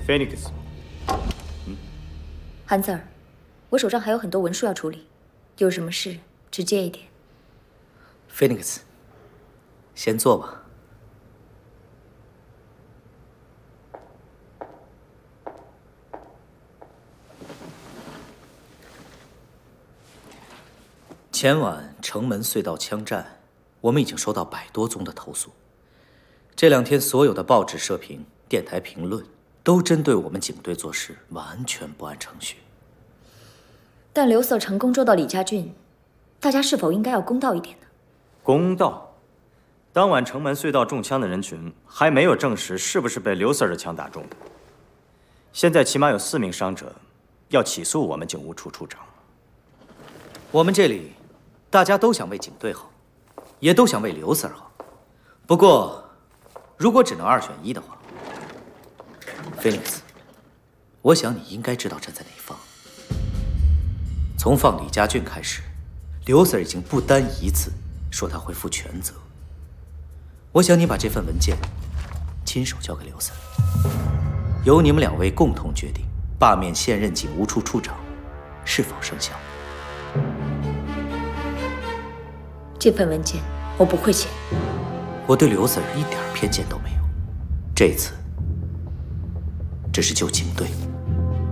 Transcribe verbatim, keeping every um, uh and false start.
Phoenix， 嗯，韩 Sir， 我手上还有很多文书要处理，有什么事直接一点。 Phoenix， 先坐吧。前晚城门隧道枪战，我们已经收到百多宗的投诉。这两天所有的报纸社评、电台评论都针对我们警队做事完全不按程序。 但刘 Sir 成功捉到李家俊，大家是否应该要公道一点呢？ 公道。当晚城门隧道中枪的人群还没有证实是不是被刘 Sir 的枪打中的。现在起码有四名伤者，要起诉我们警务处处长。 我们这里大家都想为警队好，也都想为刘 Sir 好。不过，如果只能二选一的话，菲尼克斯，我想你应该知道站在哪方。从放李家俊开始，刘 Sir 已经不单一次说他会负全责。我想你把这份文件亲手交给刘 Sir， 由你们两位共同决定罢免现任警务处处长是否生效。 这份文件我不会签。 我对刘 Sir 一点偏见都没有，这次只是救警队。